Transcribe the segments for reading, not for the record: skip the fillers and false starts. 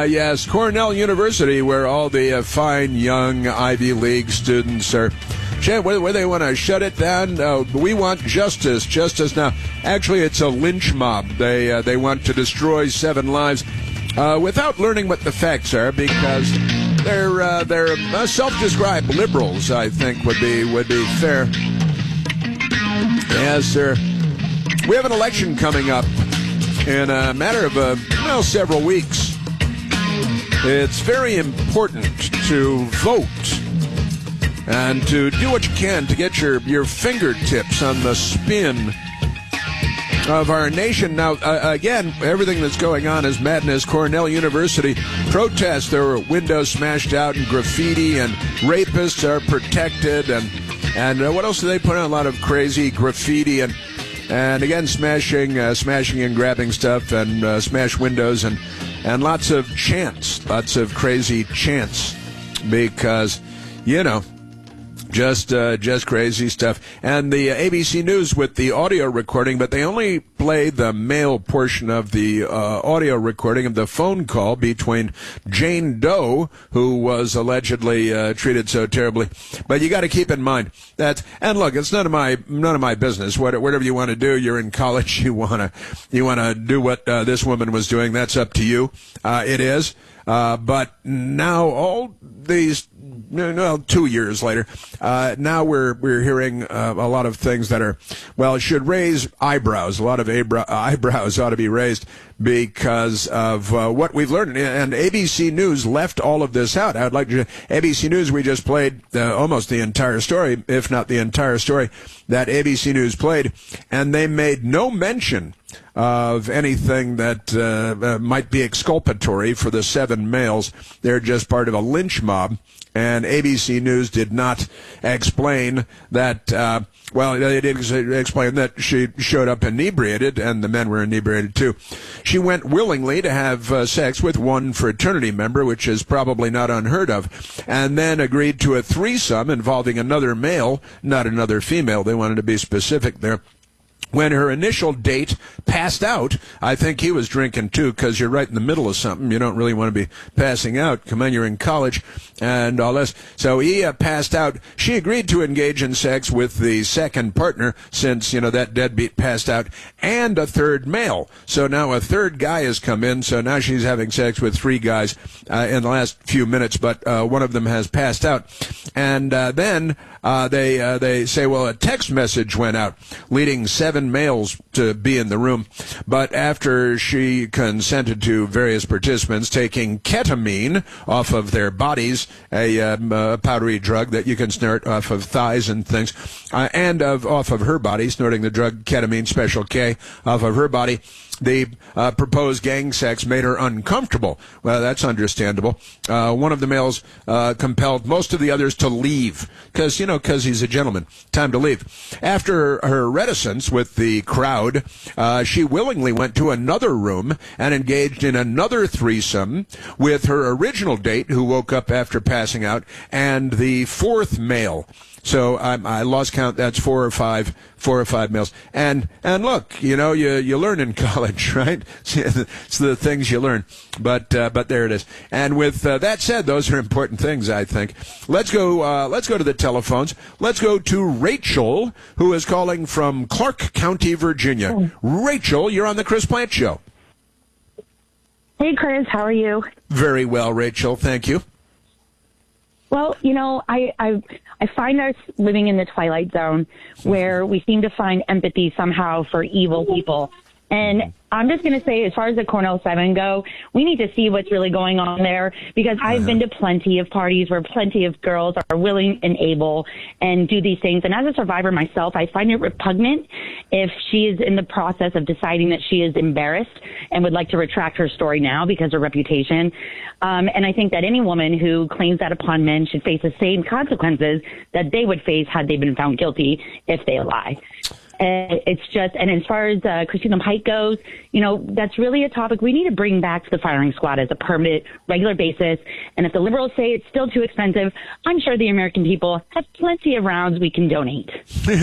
Yes, Cornell University, where all the fine young Ivy League students are. Where they want to shut it down. We want justice. Justice now. Actually, it's a lynch mob. They want to destroy 7 lives without learning what the facts are, because they're self-described liberals. I think would be fair. Yes, sir. We have an election coming up in a matter of several weeks. It's very important to vote and to do what you can to get your fingertips on the spin of our nation. Now, again, everything that's going on is madness. Cornell University protests. There were windows smashed out and graffiti, and rapists are protected. And what else do they put on? A lot of crazy graffiti and again, smashing and grabbing stuff and smash windows and lots of chants, lots of crazy chants because, just crazy stuff. And the ABC News with the audio recording, but they only play the male portion of the audio recording of the phone call between Jane Doe, who was allegedly treated so terribly. But you got to keep in mind that, and look, it's none of my business. Whatever you want to do, you're in college. You wanna do what this woman was doing. That's up to you. It is. But now all these, 2 years later, now we're hearing a lot of things that are, should raise eyebrows. A lot of eyebrows ought to be raised because of what we've learned. And ABC News left all of this out. I'd like to, ABC News, we just played almost the entire story, if not the entire story, that ABC News played, and they made no mention of anything that might be exculpatory for the 7 males. They're just part of a lynch mob. And ABC News did not explain that, they did explain that she showed up inebriated, and the men were inebriated too. She went willingly to have sex with one fraternity member, which is probably not unheard of, and then agreed to a threesome involving another male, not another female. They wanted to be specific there. When her initial date passed out, I think he was drinking too, because you're right in the middle of something. You don't really want to be passing out. Come on, you're in college and all this. So he passed out. She agreed to engage in sex with the second partner, since, that deadbeat passed out, and a third male. So now a third guy has come in. So now she's having sex with 3 guys in the last few minutes, but one of them has passed out. And then they say, a text message went out leading 7 males to be in the room. But after she consented to various participants taking ketamine off of their bodies, a powdery drug that you can snort off of thighs and things, and off of her body, snorting the drug ketamine, Special K, off of her body, the proposed gang sex made her uncomfortable. Well, that's understandable. One of the males compelled most of the others to leave because he's a gentleman. Time to leave. After her reticence with the crowd, she willingly went to another room and engaged in another threesome with her original date, who woke up after passing out, and the 4th male. So I lost count. That's 4 or 5 males. And look, you learn in college, right? It's the things you learn. But there it is. And with that said, those are important things, I think. Let's go to the telephones. Let's go to Rachel, who is calling from Clark County, Virginia. Rachel, you're on the Chris Plante Show. Hey, Chris, how are you? Very well, Rachel. Thank you. Well, I find us living in the twilight zone where we seem to find empathy somehow for evil people. And I'm just going to say, as far as the Cornell 7 go, we need to see what's really going on there, because I've been to plenty of parties where plenty of girls are willing and able and do these things. And as a survivor myself, I find it repugnant if she is in the process of deciding that she is embarrassed and would like to retract her story now because of her reputation. And I think that any woman who claims that upon men should face the same consequences that they would face had they been found guilty if they lie. It's just, and as far as Christina Pike goes, that's really a topic we need to bring back to the firing squad as a permanent, regular basis. And if the liberals say it's still too expensive, I'm sure the American people have plenty of rounds we can donate.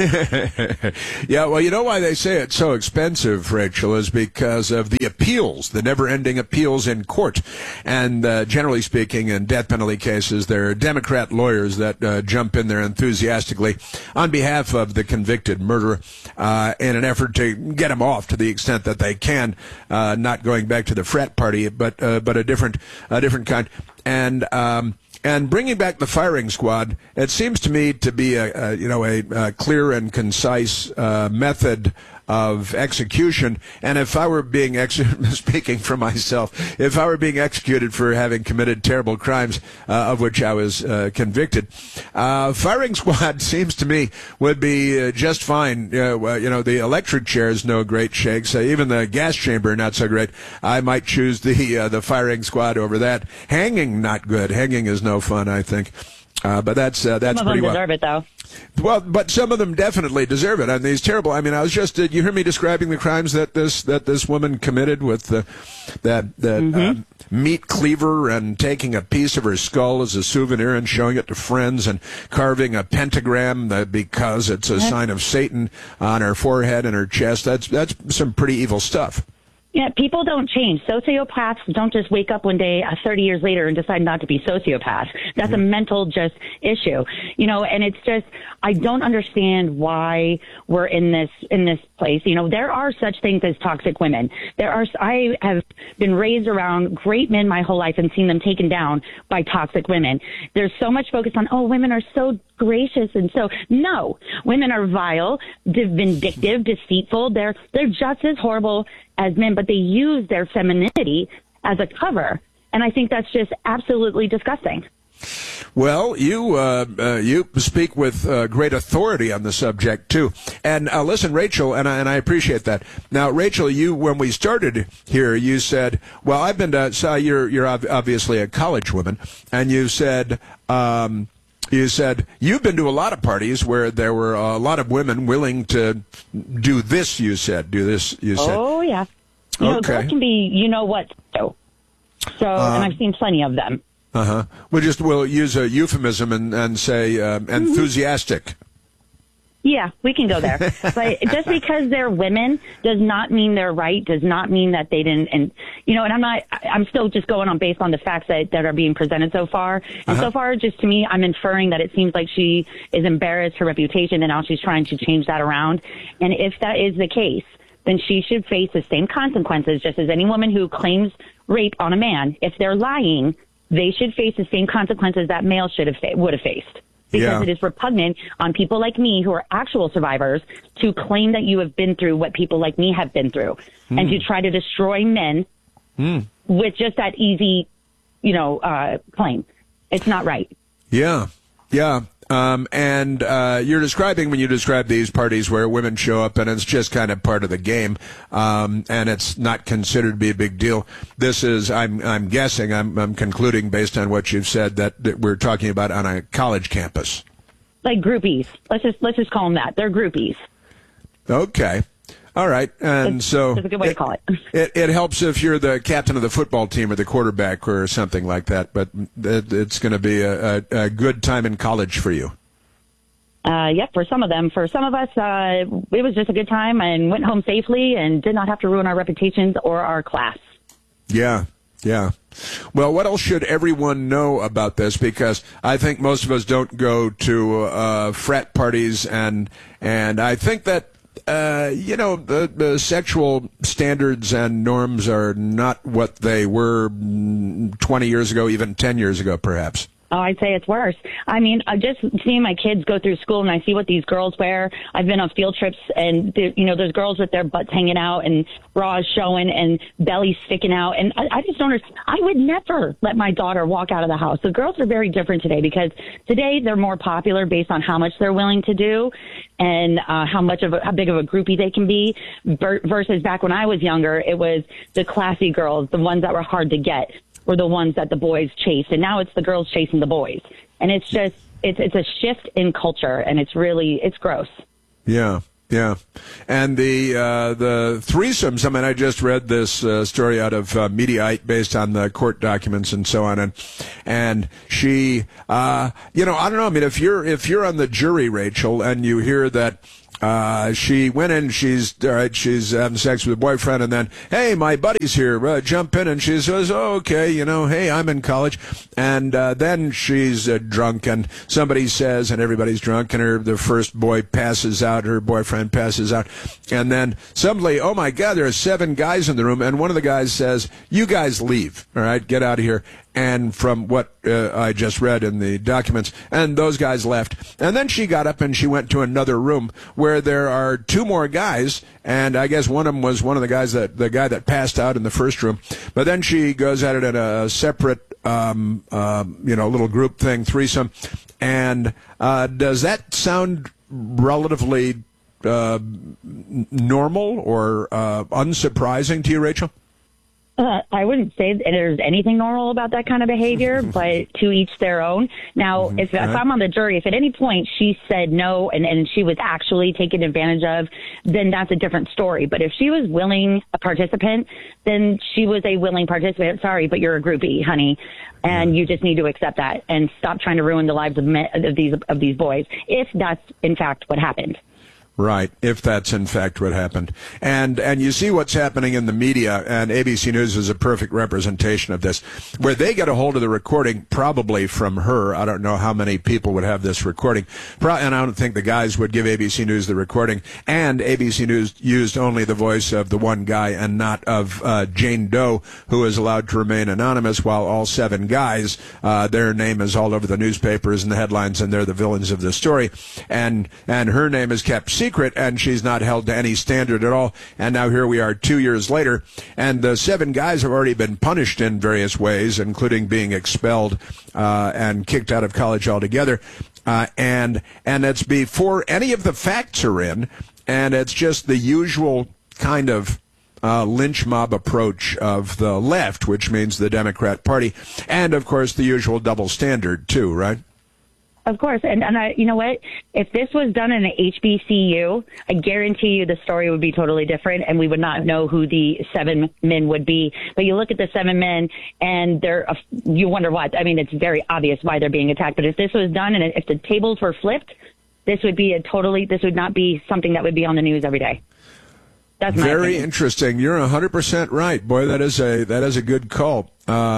Yeah, well, you know why they say it's so expensive, Rachel, is because of the appeals, the never-ending appeals in court. And generally speaking, in death penalty cases, there are Democrat lawyers that jump in there enthusiastically on behalf of the convicted murderer in an effort to get him off to the extent that they can, not going back to the frat party, but a different kind. And bringing back the firing squad, it seems to me to be a clear and concise method of execution. And if I were being speaking for myself, if I were being executed for having committed terrible crimes of which I was convicted, firing squad seems to me would be just fine. The electric chair is no great shakes. Even the gas chamber not so great. I might choose the firing squad over that. Hanging not good. Hanging is no fun, I think. But that's some of pretty them well. deserve it, though. Well, but some of them definitely deserve it. I mean, these terrible. I mean, I was just. Did you hear me describing the crimes that this woman committed with the meat cleaver and taking a piece of her skull as a souvenir and showing it to friends and carving a pentagram because it's a sign of Satan on her forehead and her chest. That's some pretty evil stuff. Yeah, people don't change. Sociopaths don't just wake up one day 30 years later and decide not to be sociopaths. That's a mental just issue, and it's just, I don't understand why we're in this place. There are such things as toxic women. I have been raised around great men my whole life and seen them taken down by toxic women. There's so much focus on, women are so gracious, and so, no, women are vile, vindictive, deceitful. They're just as horrible as men, but they use their femininity as a cover. And I think that's just absolutely disgusting. Well, you speak with great authority on the subject too. And listen, Rachel, and I appreciate that. Now, Rachel, when we started here, you said, "Well, I've been to." So you're obviously a college woman, and you said. You said you've been to a lot of parties where there were a lot of women willing to do this. You said, Oh, yeah. Okay. Girls can be, what, so. And I've seen plenty of them. Uh-huh. We'll use a euphemism and say enthusiastic. Yeah, we can go there. But just because they're women does not mean they're right, does not mean that they didn't. And I'm still just going on based on the facts that are being presented so far. And so far, just to me, I'm inferring that it seems like she is embarrassed, her reputation, and now she's trying to change that around. And if that is the case, then she should face the same consequences just as any woman who claims rape on a man. If they're lying, they should face the same consequences that male would have faced. Because it is repugnant on people like me who are actual survivors to claim that you have been through what people like me have been through and to try to destroy men with just that easy, claim. It's not right. Yeah. And you're describing, when you describe these parties where women show up and it's just kind of part of the game, and it's not considered to be a big deal. This is, I'm guessing, I'm concluding based on what you've said that we're talking about on a college campus. Like groupies. Let's just call them that. They're groupies. Okay. All right, and so that's a good way to call it. It helps if you're the captain of the football team or the quarterback or something like that, but it's going to be a good time in college for you. Yep, for some of them. For some of us, it was just a good time and went home safely and did not have to ruin our reputations or our class. Yeah. Well, what else should everyone know about this? Because I think most of us don't go to frat parties, and I think that the sexual standards and norms are not what they were 20 years ago, even 10 years ago, perhaps. Oh, I'd say it's worse. I mean, just seeing my kids go through school and I see what these girls wear. I've been on field trips and, there's girls with their butts hanging out and bras showing and bellies sticking out. And I just don't understand. I would never let my daughter walk out of the house. The girls are very different today because today they're more popular based on how much they're willing to do and how big of a groupie they can be versus back when I was younger, it was the classy girls, the ones that were hard to get, were the ones that the boys chased, and now it's the girls chasing the boys. And it's just, it's a shift in culture, and it's gross. Yeah. Yeah, and the threesomes. I mean, I just read this story out of Mediaite based on the court documents and so on, and she, I don't know. I mean, if you're on the jury, Rachel, and you hear that. She went in, she's having sex with a boyfriend, and then, hey, my buddy's here, jump in, and she says, oh, okay, hey, I'm in college, and then she's drunk, and somebody says, and everybody's drunk, and the first boy passes out, her boyfriend passes out, and then suddenly, oh my God, there are 7 guys in the room, and one of the guys says, you guys leave, all right, get out of here. And from what I just read in the documents, and those guys left. And then she got up and she went to another room where there are 2 more guys, and I guess one of them was one of the guy that passed out in the first room. But then she goes at it in a separate, little group thing, threesome. And does that sound relatively normal or unsurprising to you, Rachel? I wouldn't say that there's anything normal about that kind of behavior, but to each their own. Now, if I'm on the jury, if at any point she said no and she was actually taken advantage of, then that's a different story. But if she was a participant, then she was a willing participant. Sorry, but you're a groupie, honey. And you just need to accept that and stop trying to ruin the lives of these boys, if that's in fact what happened. Right, if that's in fact what happened. And you see what's happening in the media, and ABC News is a perfect representation of this, where they get a hold of the recording, probably from her. I don't know how many people would have this recording, and I don't think the guys would give ABC News the recording, and ABC News used only the voice of the one guy and not of Jane Doe, who is allowed to remain anonymous, while all 7 guys, their name is all over the newspapers and the headlines, and they're the villains of the story, and her name is kept secret. And she's not held to any standard at all. And now here we are 2 years later, and the 7 guys have already been punished in various ways, including being expelled and kicked out of college altogether. And it's before any of the facts are in, and it's just the usual kind of lynch mob approach of the left, which means the Democrat Party, and of course the usual double standard too, right? Of course. And you know what? If this was done in an HBCU, I guarantee you the story would be totally different, and we would not know who the 7 men would be. But you look at the 7 men, and you wonder why. I mean, it's very obvious why they're being attacked. But if this was done, and if the tables were flipped, this would not be something that would be on the news every day. That's my very opinion. Interesting. You're 100% right. Boy, that is a good call.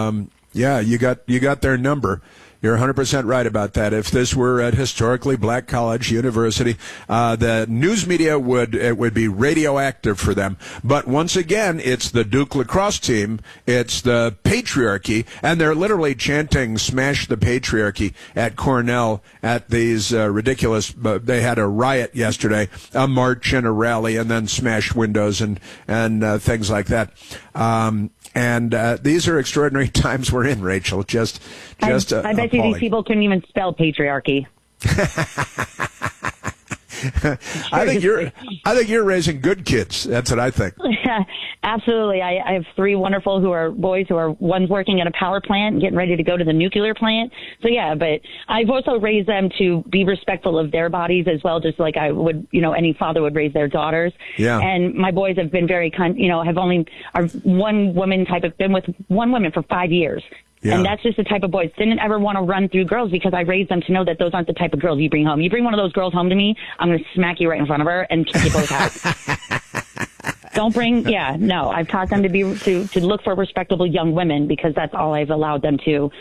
Yeah, you got their number. You're 100% right about that. If this were at historically black college, university, the news media would be radioactive for them. But once again, it's the Duke lacrosse team, it's the patriarchy, and they're literally chanting "Smash the patriarchy" at Cornell at these ridiculous. They had a riot yesterday, a march and a rally, and then smashed windows and things like that. And these are extraordinary times we're in, Rachel. I bet you these people couldn't even spell patriarchy. I think you're raising good kids. That's what I think. Absolutely. I have 3 wonderful boys who are, one's working at a power plant, getting ready to go to the nuclear plant. So yeah, but I've also raised them to be respectful of their bodies as well, just like I would, any father would raise their daughters. Yeah. And my boys have been very kind, are one woman type of, been with one woman for 5 years. Yeah. And that's just the type of boys. Didn't ever want to run through girls because I raised them to know that those aren't the type of girls you bring home. You bring one of those girls home to me, I'm going to smack you right in front of her and kick you both out. Don't bring, I've taught them to look for respectable young women because that's all I've allowed them to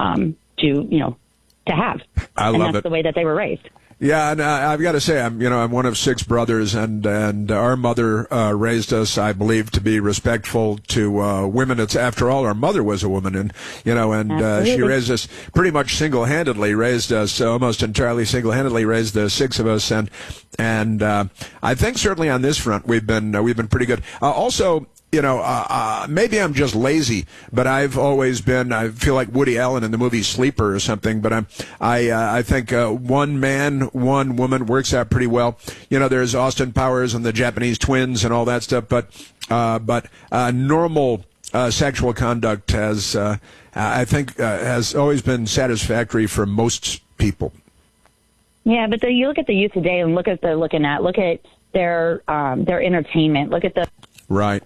have. I love it. And that's the way that they were raised. Yeah, and I've got to say, I'm one of 6 brothers, and our mother raised us, I believe, to be respectful to women. It's after all, our mother was a woman, and she raised us pretty much single-handedly, almost entirely single-handedly, raised the 6 of us, and I think certainly on this front we've been pretty good. Also. Maybe I'm just lazy, but I've always been, I feel like Woody Allen in the movie Sleeper or something, but I think one man, one woman works out pretty well. There's Austin Powers and the Japanese twins and all that stuff, but normal sexual conduct has always been satisfactory for most people. Yeah, but you look at the youth today and look at their entertainment. Look at the right.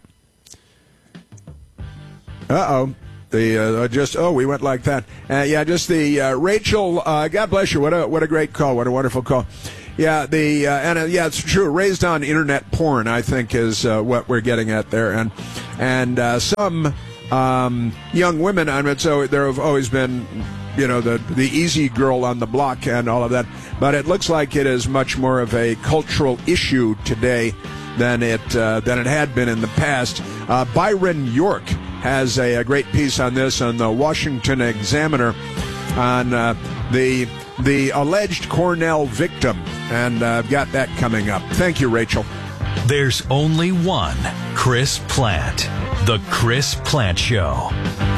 We went like that. Just the Rachel. God bless you. What a great call. What a wonderful call. Yeah, it's true. Raised on internet porn, I think, is what we're getting at there, and some young women. I mean, so there have always been, the easy girl on the block and all of that, but it looks like it is much more of a cultural issue today than it had been in the past. Byron York has a great piece on this on the Washington Examiner on the alleged Cornell victim, and I've got that coming up. Thank you, Rachel. There's only one Chris Plante, The Chris Plante Show.